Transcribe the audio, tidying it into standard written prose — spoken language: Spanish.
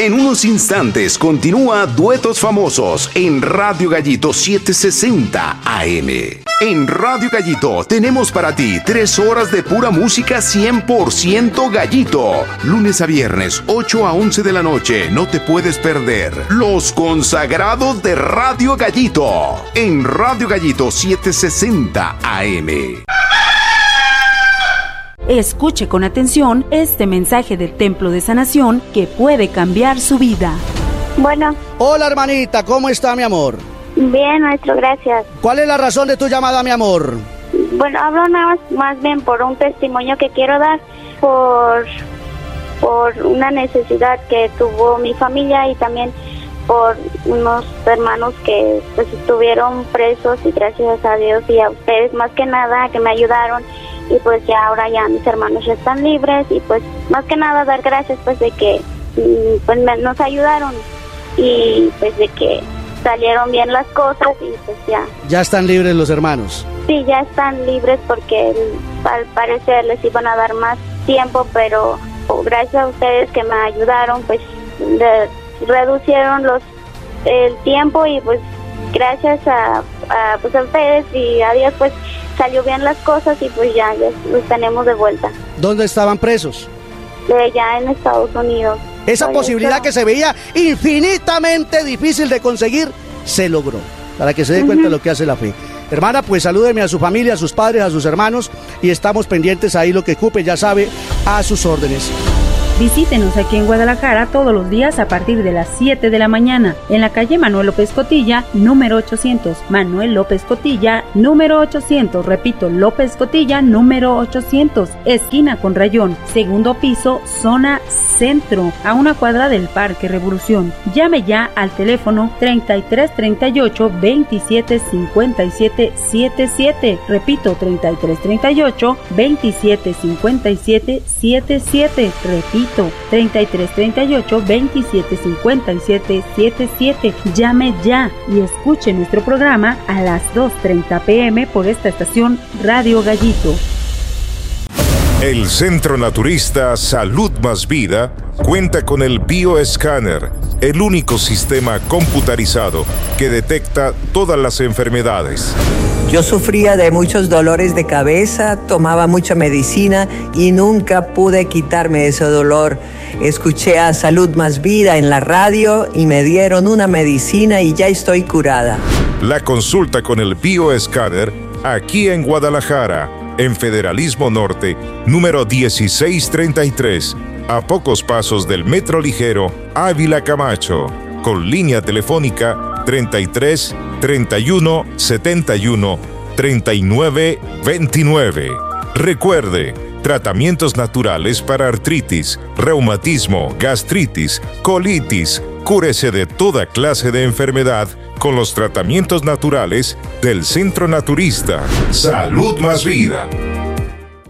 En unos instantes continúa Duetos Famosos en Radio Gallito 760 AM. En Radio Gallito tenemos para ti 3 horas de pura música 100% Gallito. Lunes a viernes, 8 a 11 de la noche. No te puedes perder Los Consagrados de Radio Gallito. En Radio Gallito 760 AM. Escuche con atención este mensaje del Templo de Sanación que puede cambiar su vida. Bueno. Hola, hermanita, ¿cómo está, mi amor? Bien, maestro, gracias. ¿Cuál es la razón de tu llamada, mi amor? Bueno, hablo más bien por un testimonio que quiero dar por una necesidad que tuvo mi familia y también por unos hermanos que pues estuvieron presos, y gracias a Dios y a ustedes más que nada que me ayudaron, y pues ya ahora ya mis hermanos ya están libres, y pues más que nada dar gracias pues de que pues nos ayudaron y pues de que salieron bien las cosas, y pues ya. ¿Ya están libres los hermanos? Sí, ya están libres porque al parecer les iban a dar más tiempo, pero gracias a ustedes que me ayudaron pues reducieron el tiempo, y pues gracias a ustedes y a Dios pues salió bien las cosas, y pues ya los tenemos de vuelta. ¿Dónde estaban presos? Ya en Estados Unidos. Esa posibilidad que se veía infinitamente difícil de conseguir, se logró, para que se dé cuenta de lo que hace la fe. Hermana, pues salúdeme a su familia, a sus padres, a sus hermanos, y estamos pendientes ahí, lo que ocupe, ya sabe, a sus órdenes. Visítenos aquí en Guadalajara todos los días a partir de las 7 de la mañana, en la calle Manuel López Cotilla, número 800. Manuel López Cotilla, número 800. Repito, López Cotilla, número 800. Esquina con Rayón, segundo piso, zona centro, a una cuadra del Parque Revolución. Llame ya al teléfono 3338 27 57 77. Repito, 3338 27 57 77. Repito, 3338 27 57 77. Llame ya y escuche nuestro programa a las 2:30 p.m. por esta estación Radio Gallito. El Centro Naturista Salud Más Vida cuenta con el Bioescáner, el único sistema computarizado que detecta todas las enfermedades. Yo sufría de muchos dolores de cabeza, tomaba mucha medicina y nunca pude quitarme ese dolor. Escuché a Salud Más Vida en la radio y me dieron una medicina y ya estoy curada. La consulta con el Bioescáner aquí en Guadalajara, en Federalismo Norte, número 1633, a pocos pasos del Metro Ligero Ávila Camacho, con línea telefónica 33 31 71 39 29. Recuerde, tratamientos naturales para artritis, reumatismo, gastritis, colitis. Cúrese de toda clase de enfermedad con los tratamientos naturales del Centro Naturista Salud Más Vida.